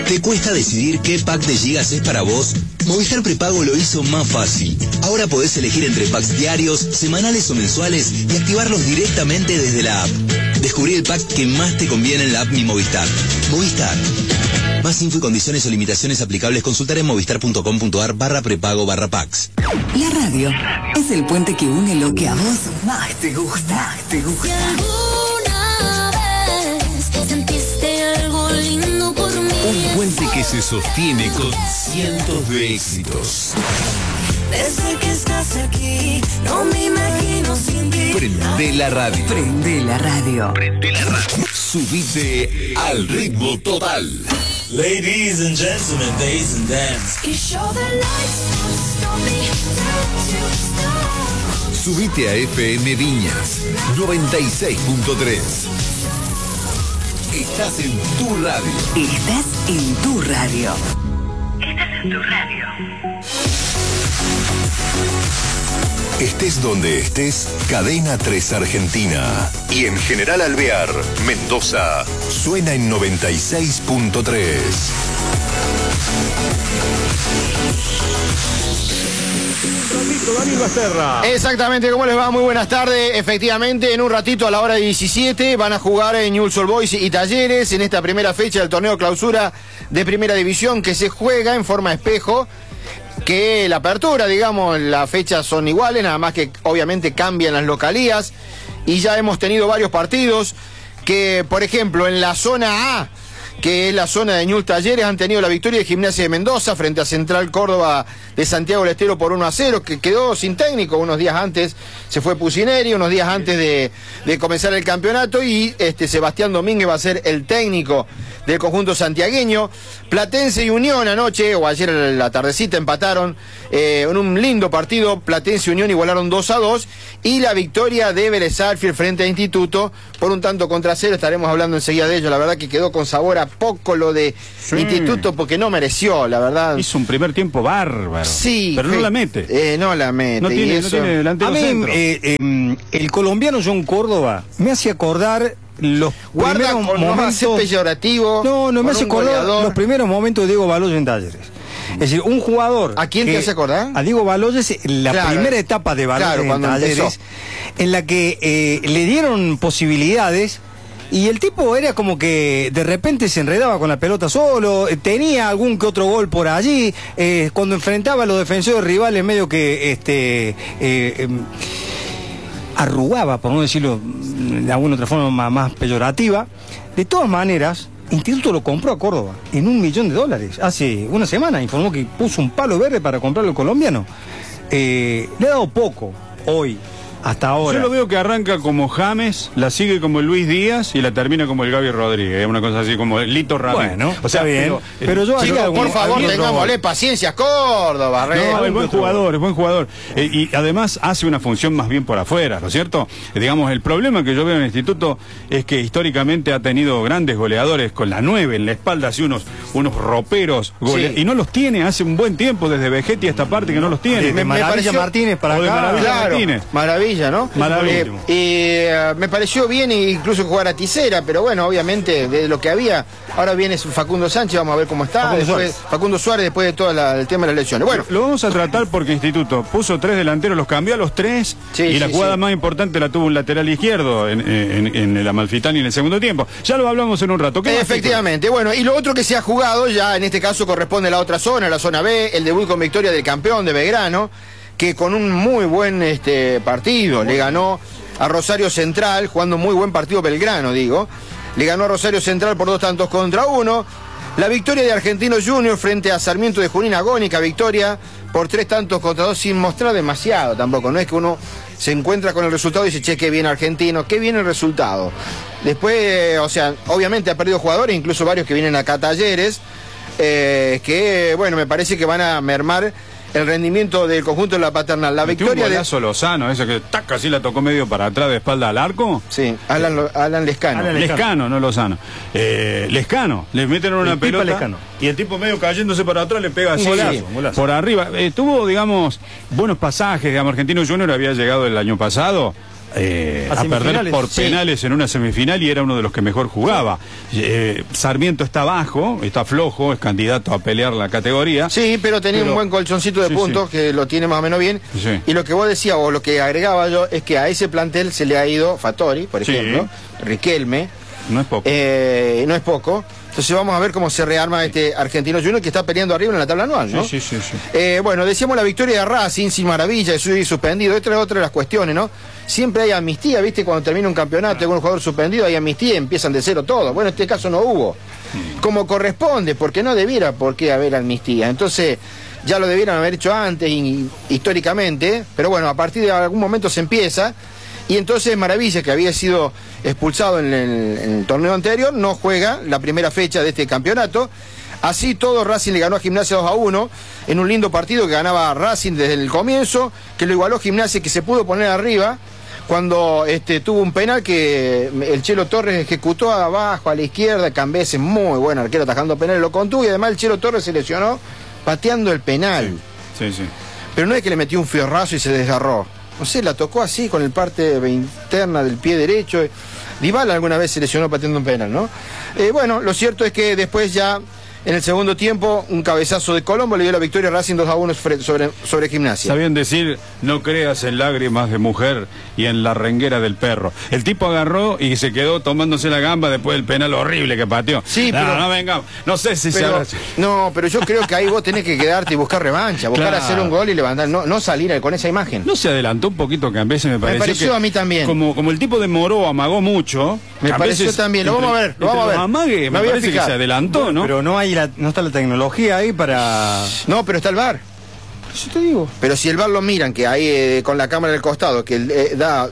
¿Te cuesta decidir qué pack de gigas es para vos? Movistar Prepago lo hizo más fácil. Ahora podés elegir entre packs diarios, semanales o mensuales y activarlos directamente desde la app. Descubrí el pack que más te conviene en la app Mi Movistar. Movistar. Más info y condiciones o limitaciones aplicables consultar en movistar.com.ar/prepago/packs. La radio es el puente que une lo que a vos más te gusta. Si alguna vez sentiste algo lindo por mí. Un puente que se sostiene con cientos de éxitos. Desde que estás aquí, no me imagino sin ti. Prende la radio. Prende la radio. Prende la radio. Subite al ritmo total. Ladies and gentlemen, bass and dance. Y show the lights, don't be stop. Subite a FM Viñas 96.3. Estás en tu radio. Estás en tu radio. Estás en tu radio. Estés donde estés, Cadena 3 Argentina. Y en General Alvear, Mendoza, suena en 96.3. Daniel Basterra. Exactamente, ¿cómo les va? Muy buenas tardes. Efectivamente, en un ratito a la hora de 17 van a jugar en Newell's Old Boys y Talleres en esta primera fecha del torneo clausura de Primera División que se juega en forma espejo. Que la apertura, digamos, las fechas son iguales, nada más que obviamente cambian las localías. Y ya hemos tenido varios partidos que, por ejemplo, en la zona A, que es la zona de Newell's Talleres, han tenido la victoria de Gimnasia de Mendoza frente a Central Córdoba de Santiago del Estero por 1-0, que quedó sin técnico. Unos días antes se fue Pusineri, unos días antes de comenzar el campeonato, y Sebastián Domínguez va a ser el técnico del conjunto santiagueño. Platense y Unión anoche, o ayer en la tardecita, empataron en un lindo partido. Platense y Unión igualaron 2-2, y la victoria de Vélez Sarsfield frente a Instituto por 1-0. Estaremos hablando enseguida de ello. La verdad que quedó con sabor a poco lo de Instituto, porque no mereció, la verdad. Hizo un primer tiempo bárbaro. Sí, pero no la mete. No la mete. No tiene delantero centro. El colombiano John Córdoba me hace acordar los primeros momentos peyorativo. No me hace acordar los primeros momentos de Diego Baloyes en Talleres. Es decir, un jugador. ¿A quién te hace acordar? A Diego Baloyes, la primera etapa de Baloyes en Talleres, en la que le dieron posibilidades. Y el tipo era como que de repente se enredaba con la pelota solo, tenía algún que otro gol por allí, cuando enfrentaba a los defensores rivales medio que arrugaba, por no decirlo de alguna otra forma más peyorativa. De todas maneras, Instituto lo compró a Córdoba en $1 millón. Hace una semana informó que puso un palo verde para comprarlo al colombiano. Le ha dado poco hoy. Hasta ahora. Yo lo veo que arranca como James, la sigue como Luis Díaz y la termina como el Gaby Rodríguez, una cosa así como Lito Ramírez. Bueno, o sea, bien. Pero yo chicos, por favor, tengámosle paciencia a Córdoba. No, es buen jugador. Y además hace una función más bien por afuera, ¿no es cierto? Digamos, el problema que yo veo en el Instituto es que históricamente ha tenido grandes goleadores con la 9 en la espalda, así unos roperos, sí. Y no los tiene hace un buen tiempo, desde Vegetti a esta parte que no los tiene. De Maravilla Martínez para acá. Maravilla Martínez. Maravilla, ¿no? Me pareció bien incluso jugar a Tisera, pero bueno, obviamente de lo que había. Ahora viene Facundo Sánchez, vamos a ver cómo está. Facundo Suárez después de todo el tema de las lesiones. Bueno, lo vamos a tratar porque Instituto puso 3 delanteros, los cambió a los 3, y la jugada más importante la tuvo un lateral izquierdo en el Amalfitani en el segundo tiempo. Ya lo hablamos en un rato. Efectivamente, bueno, y lo otro que se ha jugado ya en este caso corresponde a la otra zona, la zona B, el debut con victoria del campeón de Belgrano, que con un muy buen partido le ganó a Rosario Central, jugando muy buen partido Belgrano, le ganó a Rosario Central por 2-1. La victoria de Argentinos Juniors frente a Sarmiento de Junín, agónica victoria por 3-2 sin mostrar demasiado tampoco. No es que uno se encuentra con el resultado y dice, che, qué bien Argentino, qué bien el resultado. Después, obviamente ha perdido jugadores, incluso varios que vienen acá a Talleres, que, bueno, me parece que van a mermar el rendimiento del conjunto de la Paternal. La victoria un golazo Lozano, ese que así la tocó medio para atrás de espalda al arco. Sí, Alan Lescano. Lescano, no Lozano. Lescano, le meten una pelota Lescano. Y el tipo medio cayéndose para atrás le pega así golazo. Por arriba. Tuvo, digamos, buenos pasajes. Argentino Junior había llegado el año pasado a perder por penales en una semifinal y era uno de los que mejor jugaba. Sarmiento está bajo, está flojo, es candidato a pelear la categoría. Sí, pero tenía un buen colchoncito de puntos que lo tiene más o menos bien. Sí. Y lo que vos decías, o lo que agregaba yo, es que a ese plantel se le ha ido Fattori, por ejemplo, Riquelme. No es poco. No es poco. Entonces vamos a ver cómo se rearma este Argentino Junior que está peleando arriba en la tabla anual, ¿no? Sí. Bueno, decíamos la victoria de Racing sin maravilla, eso es suspendido. Esta es otra de las cuestiones, ¿no? Siempre hay amnistía, ¿viste? Cuando termina un campeonato, algún jugador suspendido, hay amnistía y empiezan de cero todo. Bueno, en este caso no hubo. Como corresponde, porque no debiera por qué haber amnistía. Entonces, ya lo debieran haber hecho antes, históricamente. Pero bueno, a partir de algún momento se empieza. Y entonces Maravilla, que había sido expulsado en el torneo anterior, no juega la primera fecha de este campeonato. Así todo, Racing le ganó a Gimnasia 2-1 en un lindo partido que ganaba Racing desde el comienzo, que lo igualó Gimnasia, que se pudo poner arriba cuando tuvo un penal que el Chelo Torres ejecutó abajo, a la izquierda. Cambese, muy buen arquero atajando penales, lo contuvo, y además el Chelo Torres se lesionó pateando el penal. Sí. Pero no es que le metió un fierrazo y se desgarró. No sé, la tocó así con el parte interna del pie derecho. Dybala alguna vez se lesionó pateando un penal, ¿no? Bueno, lo cierto es que después ya en el segundo tiempo un cabezazo de Colombo le dio la victoria a Racing 2-1 sobre Gimnasia. Sabían decir, no creas en lágrimas de mujer y en la renguera del perro. El tipo agarró y se quedó tomándose la gamba después del penal horrible que pateó. Sí, pero no venga, no sé si pero, se... No, pero yo creo que ahí vos tenés que quedarte y buscar revancha, buscar hacer un gol y levantar, no salir con esa imagen. No se adelantó un poquito Cambese, me pareció que, a mí también. Como el tipo de Moró amagó mucho. Me pareció también, lo vamos a ver, lo vamos a ver. Amague, me parece que se adelantó, ¿no? Pero no está la tecnología ahí para... No, pero está el VAR. Eso te digo. Pero si el VAR lo miran, que ahí con la cámara del costado, que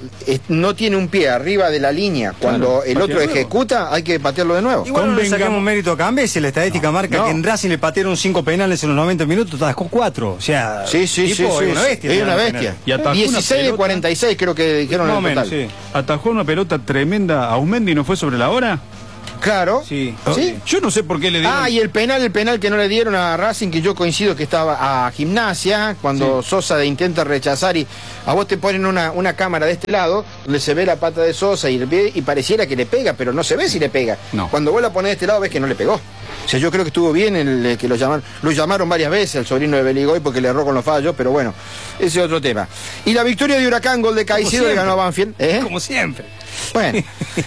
no tiene un pie arriba de la línea, cuando el otro ejecuta, hay que patearlo de nuevo. Igual no le sacamos mérito a Cambese, la estadística marca que en Racing le patearon 5 penales en los 90 minutos, atajó 4. O sea, sí, es una bestia. Es una bestia. Y 16 de 46 creo que dijeron en el total. Sí. Atajó una pelota tremenda a Aumendi, ¿no fue sobre la hora? Claro. Sí. Yo no sé por qué le dieron. Y el penal que no le dieron a Racing, que yo coincido que estaba a Gimnasia, cuando Sosa intenta rechazar y a vos te ponen una cámara de este lado, donde se ve la pata de Sosa y el pie, y pareciera que le pega, pero no se ve si le pega. No. Cuando vos la ponés de este lado ves que no le pegó. O sea, yo creo que estuvo bien que lo llamaron varias veces al sobrino de Beligoy porque le erró con los fallos, pero bueno, ese es otro tema. Y la victoria de Huracán, gol de Caicedo, le ganó a Banfield. Como siempre. Bueno,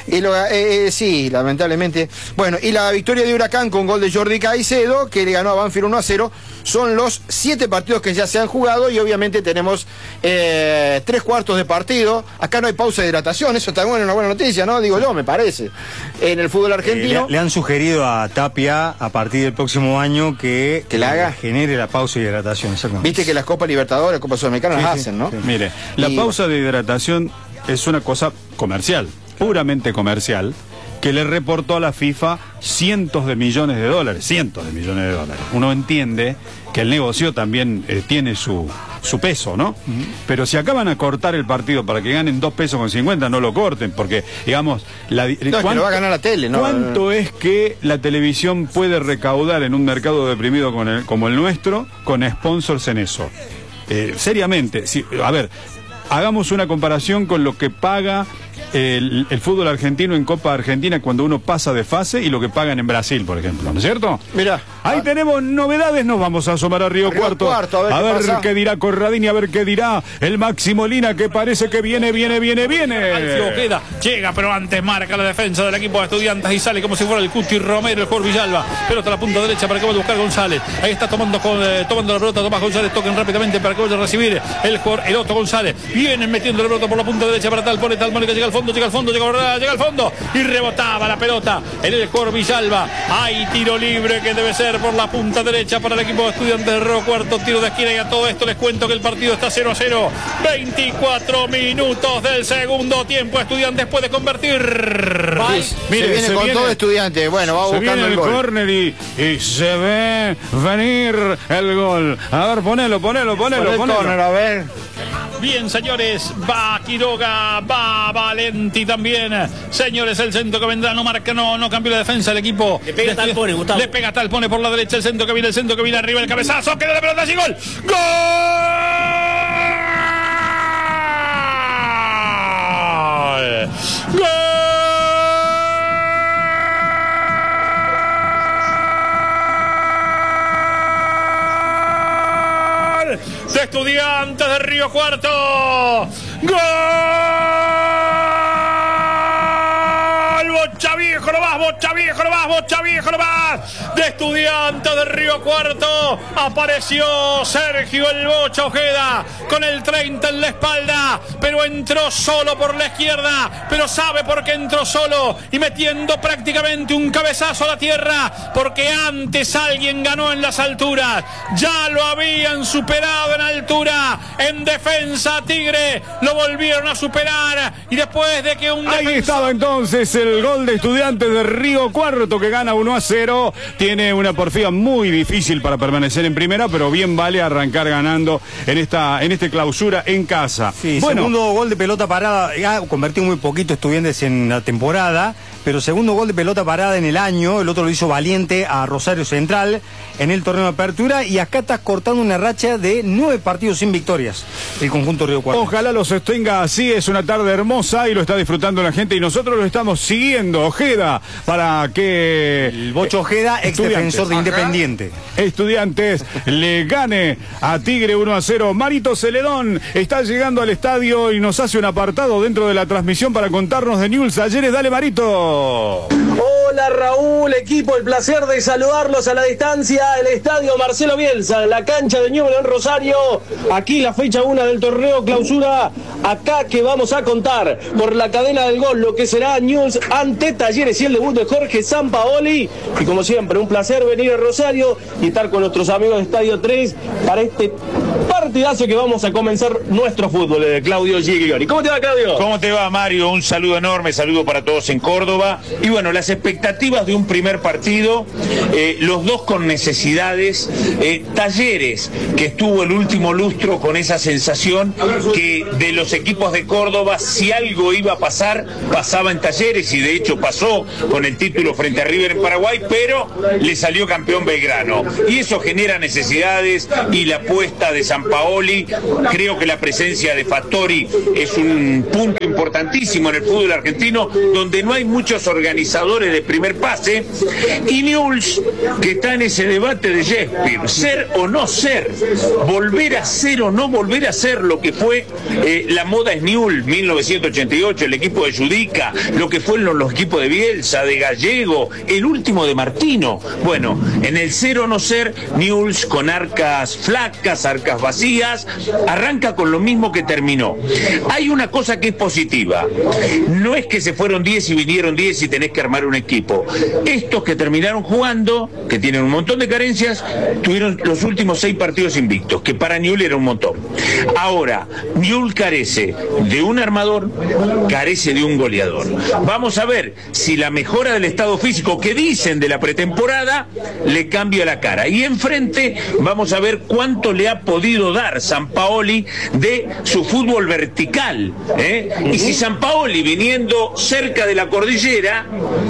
sí, lamentablemente. Bueno, y la victoria de Huracán con gol de Jordi Caicedo, que le ganó a Banfield 1-0. Son los 7 partidos que ya se han jugado y obviamente tenemos 3 cuartos de partido. Acá no hay pausa de hidratación, eso también es una buena noticia, ¿no? Digo yo, me parece. En el fútbol argentino. Le han sugerido a Tapia a partir del próximo año que la haga, genere la pausa de hidratación. Viste que las Copas Libertadores, Copas Sudamericanas las hacen, ¿no? Sí. Mire, la pausa de hidratación es una cosa comercial, puramente comercial, que le reportó a la FIFA cientos de millones de dólares. Uno entiende que el negocio también tiene su peso, ¿no? Pero si acaban a cortar el partido para que ganen 2 pesos con 50, no lo corten, porque, digamos, es que lo va a ganar la tele, ¿no? ¿Cuánto es que la televisión puede recaudar en un mercado deprimido como el nuestro con sponsors en eso? Seriamente, a ver, hagamos una comparación con lo que paga el fútbol argentino en Copa Argentina cuando uno pasa de fase y lo que pagan en Brasil, por ejemplo, ¿no es cierto? Mira, ahí tenemos novedades, nos vamos a asomar a Río Cuarto a ver qué dirá Corradini, a ver qué dirá el Maxi Molina, que parece que viene. Alfio queda, llega, pero antes marca la defensa del equipo de Estudiantes y sale como si fuera el Cuti Romero, el jugador Villalba, pelota a la punta derecha para que vaya a buscar González, ahí está tomando la pelota Tomás González, toquen rápidamente para que vaya a recibir el jugador Eloto González, vienen metiendo la pelota por la punta derecha para Talpone que llega al fondo y rebotaba la pelota en el jugador Villalba. Hay tiro libre que debe ser por la punta derecha para el equipo de Estudiantes de Río Cuarto, tiro de esquina, y a todo esto les cuento que el partido está 0-0, 24 minutos del segundo tiempo. Estudiantes puede convertir. Mire, se viene todo Estudiantes. Bueno, va buscando el gol. Córner y se ve venir el gol. A ver, ponelo. Córner, a ver. Bien, señores, va Quiroga, va Valenti también. Señores, el centro que vendrá, no marca, no cambió la defensa el equipo. Le pega Talpone, Gustavo. Le pega Talpone por la derecha, el centro que viene arriba, el cabezazo, queda la pelota, y gol. ¡Gol! ¡Gol! De Estudiantes de Río Cuarto. ¡Gol! Bocha viejo, no más, Bocha viejo, no más, Bocha viejo, no más. De Estudiantes de Río Cuarto apareció Sergio el Bocha Ojeda con el 30 en la espalda, pero entró solo por la izquierda, pero sabe por qué entró solo y metiendo prácticamente un cabezazo a la tierra, porque antes alguien ganó en las alturas, ya lo habían superado en altura, en defensa Tigre, lo volvieron a superar y después de que un ahí estaba entonces el gol de Estudiantes de Río Cuarto que gana 1-0, tiene una porfía muy difícil para permanecer en primera, pero bien vale arrancar ganando en este clausura en casa. Sí, bueno, segundo gol de pelota parada, ha convertido muy poquito Estudiantes en la temporada, pero segundo gol de pelota parada en el año, el otro lo hizo Valiente a Rosario Central en el torneo de apertura y acá está cortando una racha de 9 partidos sin victorias el conjunto Río Cuarto. Ojalá lo sostenga así, es una tarde hermosa y lo está disfrutando la gente y nosotros lo estamos siguiendo, Ojeda, para que el Bocho Ojeda, ex defensor de Independiente, Estudiantes le gane a Tigre 1-0. Marito Celedón está llegando al estadio y nos hace un apartado dentro de la transmisión para contarnos de Newell's Talleres. Dale, Marito. Hola Raúl, equipo, el placer de saludarlos a la distancia. El estadio Marcelo Bielsa, la cancha de Newell's en Rosario. Aquí la fecha 1 del torneo clausura. Acá que vamos a contar por la cadena del gol lo que será Newell's ante Talleres y el debut de Jorge Sampaoli. Y como siempre, un placer venir a Rosario y estar con nuestros amigos de Estadio 3 para este partidazo que vamos a comenzar nuestro fútbol. Claudio Giglioni. ¿Cómo te va, Claudio? ¿Cómo te va, Mario? Un saludo enorme, saludo para todos en Córdoba. Y bueno, las expectativas de un primer partido, los dos con necesidades. Talleres, que estuvo el último lustro con esa sensación que de los equipos de Córdoba, si algo iba a pasar, pasaba en Talleres, y de hecho pasó con el título frente a River en Paraguay, pero le salió campeón Belgrano. Y eso genera necesidades, y la apuesta de Sampaoli, creo que la presencia de Fattori es un punto importantísimo en el fútbol argentino, donde no hay muchos organizadores de primer pase, y Newell's, que está en ese debate de Shakespeare, ser o no ser, volver a ser o no volver a ser lo que fue la moda es Newell's 1988, el equipo de Judica, lo que fueron los equipos de Bielsa, de Gallego, el último de Martino. Bueno, en el ser o no ser, Newell's con arcas flacas, arcas vacías, arranca con lo mismo que terminó. Hay una cosa que es positiva, no es que se fueron 10 y vinieron 10 y tenés que armar un equipo. Estos que terminaron jugando, que tienen un montón de carencias, tuvieron los últimos 6 partidos invictos, que para Newell's era un montón. Ahora, Newell's carece de un armador, carece de un goleador. Vamos a ver si la mejora del estado físico que dicen de la pretemporada le cambia la cara. Y enfrente vamos a ver cuánto le ha podido dar Sampaoli de su fútbol vertical, y si Sampaoli, viniendo cerca de la cordillera,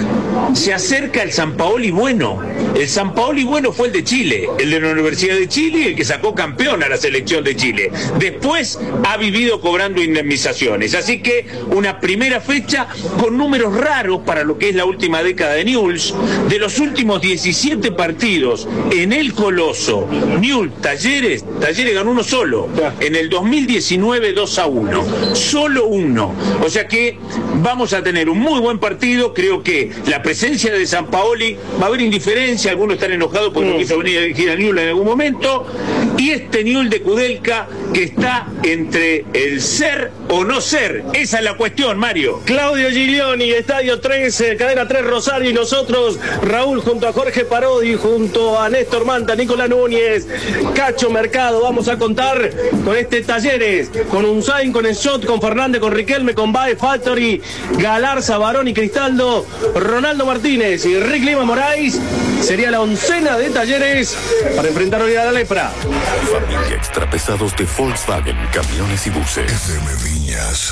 se acerca el Sampaoli bueno. El Sampaoli bueno fue el de Chile, el de la Universidad de Chile, el que sacó campeón a la selección de Chile. Después ha vivido cobrando indemnizaciones. Así que una primera fecha con números raros para lo que es la última década de Newell's. De los últimos 17 partidos en el Coloso, Newell's Talleres ganó uno solo. En el 2019 2-1. Solo uno. O sea que vamos a tener un muy buen partido. Creo que la presencia de Sampaoli va a haber indiferencia, algunos están enojados porque no quiso venir a dirigir a Newell's en algún momento, y este Newell's de Kudelka que está entre el ser o no ser. Esa es la cuestión, Mario. Claudio Giglioni, Estadio 3, Cadena 3 Rosario, y nosotros, Raúl, junto a Jorge Parodi, junto a Néstor Manta, Nicolás Núñez, Cacho Mercado, vamos a contar con este Talleres, con Unzain, con Schott, con Fernández, con Riquelme, con Baez, Fattori, Galarza, Barón y Cristaldo, Ronaldo Martínez y Rick Lima Moraes. Sería la oncena de Talleres para enfrentar hoy a la lepra. Familia Extrapesados de Volkswagen, camiones y buses. FM Viñas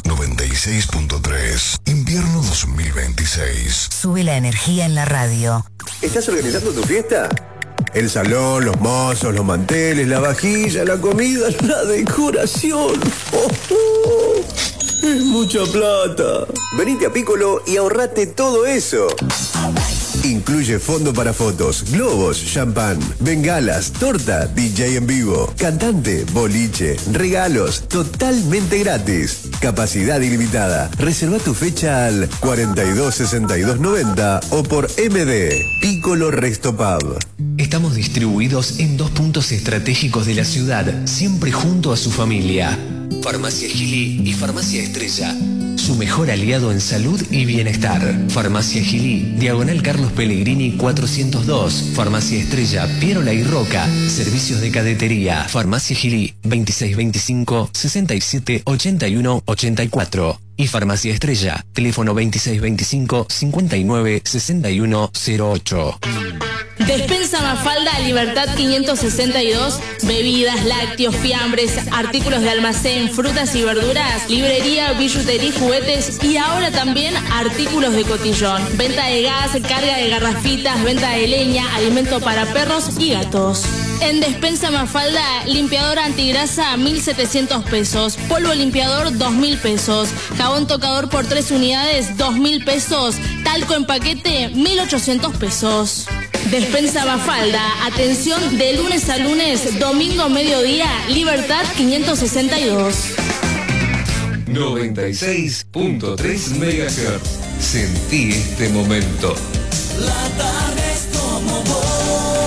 96.3. Invierno 2026. Sube la energía en la radio. ¿Estás organizando tu fiesta? El salón, los mozos, los manteles, la vajilla, la comida, la decoración. Es mucha plata. Venite a Piccolo y ahorrate todo eso. Incluye fondo para fotos, globos, champán, bengalas, torta, DJ en vivo, cantante, boliche, regalos, totalmente gratis. Capacidad ilimitada. Reserva tu fecha al 426290 o por MD. Piccolo Resto Pub. Estamos distribuidos en 2 puntos estratégicos de la ciudad, siempre junto a su familia. Farmacia Gilí y Farmacia Estrella. Su mejor aliado en salud y bienestar. Farmacia Gilí, Diagonal Carlos Pellegrini 402. Farmacia Estrella, Pierola y Roca. Servicios de cadetería. Farmacia Gilí, 2625 67 81 84. Y Farmacia Estrella, teléfono 2625 59 61 08. Despensa Mafalda, Libertad 562, bebidas, lácteos, fiambres, artículos de almacén, frutas y verduras, librería, billutería, juguetes y ahora también artículos de cotillón. Venta de gas, carga de garrafitas, venta de leña, alimento para perros y gatos. En Despensa Mafalda, limpiador antigrasa 1.700 pesos, polvo limpiador 2.000 pesos, jabón tocador por 3 unidades 2.000 pesos, talco en paquete 1.800 pesos. Despensa Mafalda, atención de lunes a lunes, domingo mediodía, Libertad 562. 96.3 MHz. Sentí este momento. La tarde es como vos.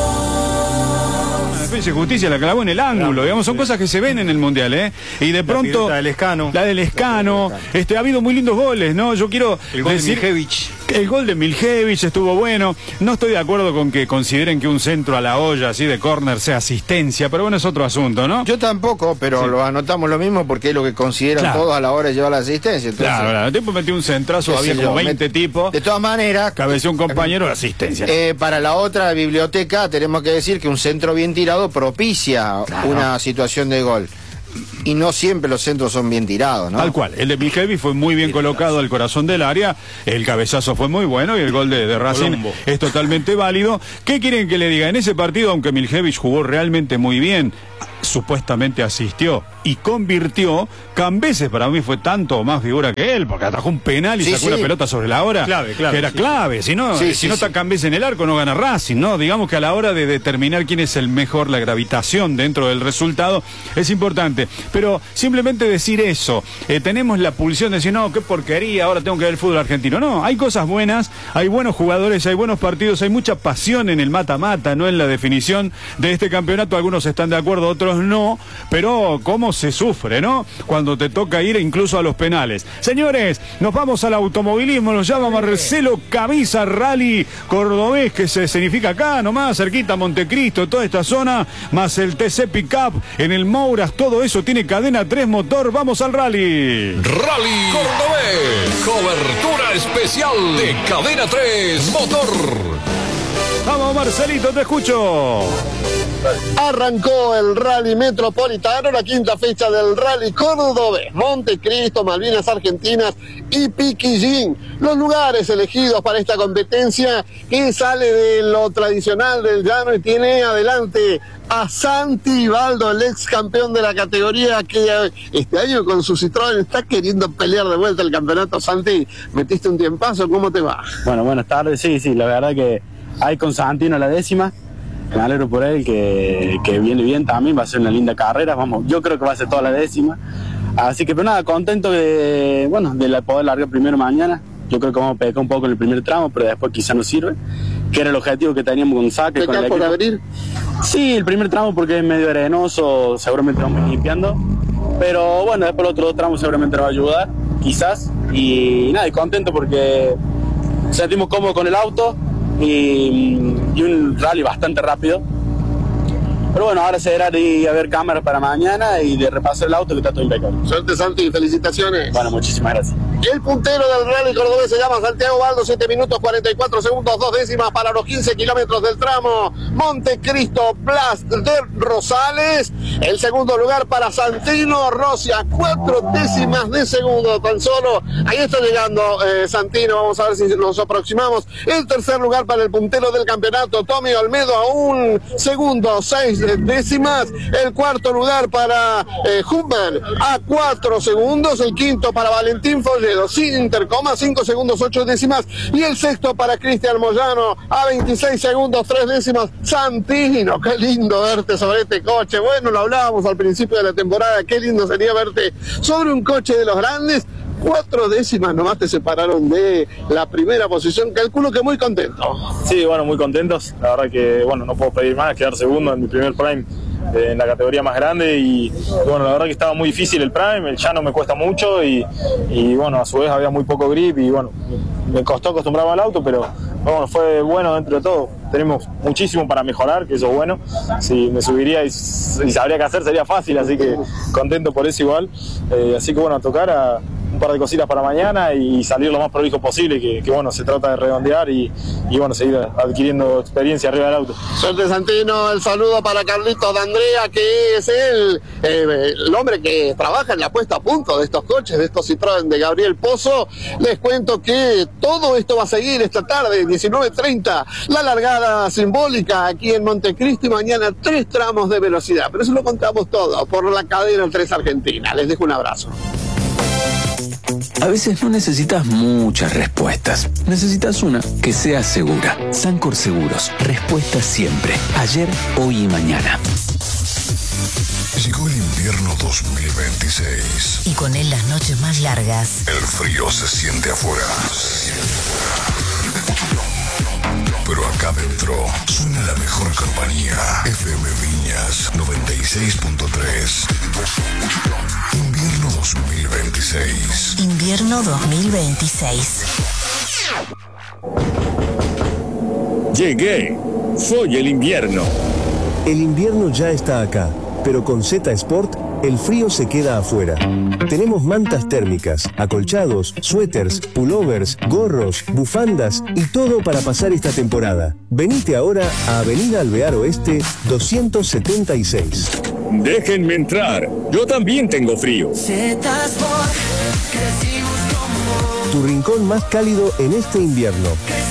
Defensa y Justicia la clavó en el ángulo, digamos, son cosas que se ven en el Mundial, ¿eh? Y de pronto... La del Escano. Ha habido muy lindos goles, ¿no? Yo quiero decir... El gol de Miljevic estuvo bueno. No estoy de acuerdo con que consideren que un centro a la olla así de córner sea asistencia, pero bueno, es otro asunto, ¿no? Yo tampoco, pero sí, lo anotamos lo mismo porque es lo que consideran todos a la hora de llevar la asistencia. Entonces, claro, el tipo metió un centrazo, había como 20 tipos. De todas maneras... Cabeceó un compañero de asistencia. Para la otra biblioteca tenemos que decir que un centro bien tirado propicia una situación de gol. Y no siempre los centros son bien tirados, ¿no? Tal cual. El de Miljevic fue muy bien colocado al corazón del área. El cabezazo fue muy bueno y el gol de Racing es totalmente válido. ¿Qué quieren que le diga? En ese partido, aunque Miljevic jugó realmente muy bien, supuestamente asistió y convirtió, Cambeses para mí fue tanto o más figura que él, porque atajó un penal y sacó la pelota sobre la hora, que era clave. Si no, está Cambeses en el arco, no gana Racing, ¿no? Digamos que a la hora de determinar quién es el mejor, la gravitación dentro del resultado es importante. Pero simplemente decir eso, tenemos la pulsión de decir, no, qué porquería, ahora tengo que ver el fútbol argentino. No, hay cosas buenas, hay buenos jugadores, hay buenos partidos, hay mucha pasión en el mata-mata, no en la definición de este campeonato. Algunos están de acuerdo, otros no, pero cómo se sufre, ¿no? Cuando te toca ir incluso a los penales. Señores, nos vamos al automovilismo, nos llama Marcelo Camisa, Rally Cordobés, que se significa acá nomás, cerquita Montecristo, toda esta zona, más el TC Pickup en el Mouras, todo eso tiene cadena 3 motor. Vamos al rally. Rally Cordobés, cobertura especial de cadena 3 motor. Vamos, Marcelito, te escucho. Arrancó el Rally Metropolitano, la quinta fecha del Rally Cordobés, Montecristo, Malvinas Argentinas y Piquillín. Los lugares elegidos para esta competencia que sale de lo tradicional del llano y tiene adelante a Santi Baldo, el ex campeón de la categoría, que este año con su Citroën está queriendo pelear de vuelta el campeonato. Santi, metiste un tiempazo, ¿cómo te va? Bueno, buenas tardes, sí, la verdad que hay con Santino la 10ª. Me alegro por él, que viene bien también, va a ser una linda carrera, vamos, yo creo que va a ser toda la 10ª. Así que, pero nada, contento de poder largar primero mañana. Yo creo que vamos a pecar un poco en el primer tramo, pero después quizá nos sirve, que era el objetivo que teníamos con Saque. ¿Te por abrir? Sí, el primer tramo porque es medio arenoso, seguramente vamos limpiando, pero bueno, después el otro tramo seguramente nos va a ayudar, quizás, y nada, y contento porque sentimos cómodo con el auto, y un rally bastante rápido. Pero bueno, ahora será de ir a ver cámaras para mañana y de repasar el auto, que está todo impecable. Suerte, Santi, felicitaciones. Bueno, muchísimas gracias. El puntero del rally cordobés se llama Santiago Baldo, 7 minutos 44 segundos, 2 décimas para los 15 kilómetros del tramo Montecristo Blas de Rosales. El segundo lugar para Santino Rossi, a 4 décimas de segundo tan solo. Ahí está llegando Santino, vamos a ver si nos aproximamos. El tercer lugar para el puntero del campeonato, Tommy Olmedo, a 1 segundo, 6 décimas. El cuarto lugar para Hummel, a 4 segundos. El quinto para Valentín Folledo, sin intercoma, 5 segundos, 8 décimas. Y el sexto para Cristian Moyano, a 26 segundos, 3 décimas. Santino, qué lindo verte sobre este coche. Bueno, lo hablábamos al principio de la temporada, qué lindo sería verte sobre un coche de los grandes. 4 décimas nomás te separaron de la primera posición. Calculo que muy contento. Sí, bueno, muy contentos. La verdad que, bueno, no puedo pedir más, quedar segundo en mi primer Prime en la categoría más grande y bueno, la verdad que estaba muy difícil el Prime, el llano me cuesta mucho y bueno, a su vez había muy poco grip y bueno, me costó acostumbrarme al auto, pero bueno, fue bueno dentro de todo. Tenemos muchísimo para mejorar, que eso es bueno. Si me subiría y sabría qué hacer sería fácil, así que contento por eso igual. Así que bueno, a tocar a un par de cositas para mañana y salir lo más prolijo posible, que bueno, se trata de redondear y bueno, seguir adquiriendo experiencia arriba del auto. Suerte Santino, el saludo para Carlitos de Andrea, que es el hombre que trabaja en la puesta a punto de estos coches, de estos Citroën de Gabriel Pozo. Les cuento que todo esto va a seguir esta tarde, 19:30, la largada simbólica aquí en Montecristo y mañana 3 tramos de velocidad, pero eso lo contamos todo por la cadena 3 Argentina. Les dejo un abrazo. A veces no necesitas muchas respuestas. Necesitas una que sea segura. Sancor Seguros. Respuesta siempre. Ayer, hoy y mañana. Llegó el invierno 2026. Y con él las noches más largas. El frío se siente afuera. Pero acá dentro suena la mejor compañía. FM Viñas 96.3. Invierno 2026. Invierno 2026. Llegué. Soy el invierno. El invierno ya está acá, pero con Z Sport el frío se queda afuera. Tenemos mantas térmicas, acolchados, suéteres, pullovers, gorros, bufandas y todo para pasar esta temporada. Venite ahora a Avenida Alvear Oeste 276. Déjenme entrar. Yo también tengo frío. Tu rincón más cálido en este invierno.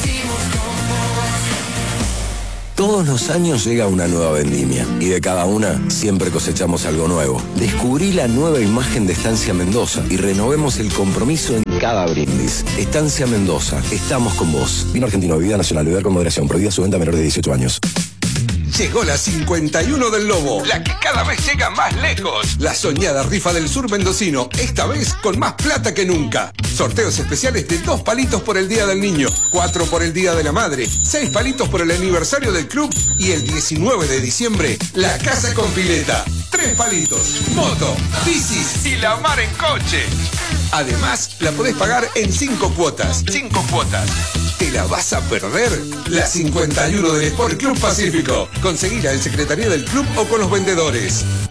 Todos los años llega una nueva vendimia y de cada una siempre cosechamos algo nuevo. Descubrí la nueva imagen de Estancia Mendoza y renovemos el compromiso en cada brindis. Estancia Mendoza, estamos con vos. Vino argentino, bebida nacional, beber con moderación, prohibida su venta a menores de 18 años. Llegó la 51 del Lobo, la que cada vez llega más lejos. La soñada rifa del sur mendocino, esta vez con más plata que nunca. Sorteos especiales de 2 palitos por el Día del Niño, 4 por el Día de la Madre, 6 palitos por el aniversario del club y el 19 de diciembre, la casa con pileta. 3 palitos, moto, bicis y la mar en coche. Además, la podés pagar en 5 cuotas. 5 cuotas. ¿Te la vas a perder? La 51 del Sport Club Pacífico. Conseguila en Secretaría del Club o con los vendedores.